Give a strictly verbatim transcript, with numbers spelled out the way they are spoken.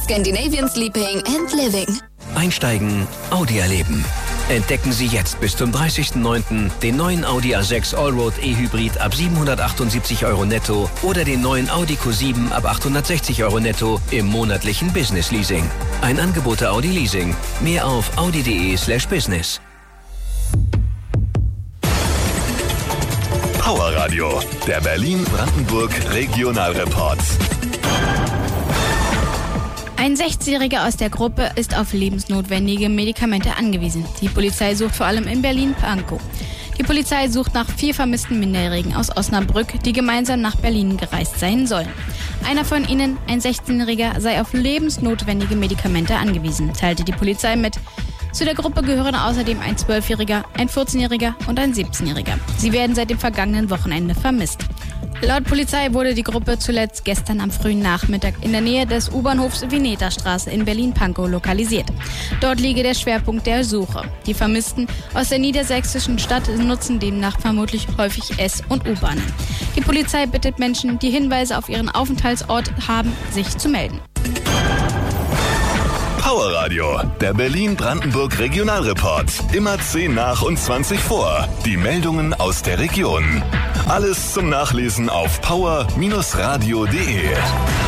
Scandinavian Sleeping and Living. Einsteigen, Audi erleben. Entdecken Sie jetzt bis zum dreißigsten neunten den neuen Audi A sechs Allroad E-Hybrid ab siebenhundertachtundsiebzig Euro netto oder den neuen Audi Q sieben ab achthundertsechzig Euro netto im monatlichen Business Leasing. Ein Angebot der Audi Leasing. Mehr auf audi.de slash business. Power Radio, der Berlin-Brandenburg Regionalreport. Ein sechzigjähriger aus der Gruppe ist auf lebensnotwendige Medikamente angewiesen. Die Polizei sucht vor allem in Berlin-Pankow. Die Polizei sucht nach vier vermissten Minderjährigen aus Osnabrück, die gemeinsam nach Berlin gereist sein sollen. Einer von ihnen, ein sechzehnjähriger, sei auf lebensnotwendige Medikamente angewiesen, teilte die Polizei mit. Zu der Gruppe gehören außerdem ein zwölfjähriger, ein vierzehnjähriger und ein siebzehnjähriger. Sie werden seit dem vergangenen Wochenende vermisst. Laut Polizei wurde die Gruppe zuletzt gestern am frühen Nachmittag in der Nähe des U-Bahnhofs Vineta-Straße in Berlin-Pankow lokalisiert. Dort liege der Schwerpunkt der Suche. Die Vermissten aus der niedersächsischen Stadt nutzen demnach vermutlich häufig S- und U-Bahnen. Die Polizei bittet Menschen, die Hinweise auf ihren Aufenthaltsort haben, sich zu melden. Power Radio, der Berlin-Brandenburg Regionalreport. Immer zehn nach und zwanzig vor. Die Meldungen aus der Region. Alles zum Nachlesen auf power Bindestrich radio punkt de.